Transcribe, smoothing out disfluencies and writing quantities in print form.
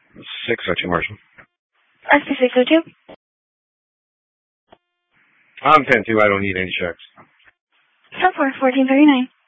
602 Marshall. RC602. I'm 10-2. I don't need any checks. So far, 1439.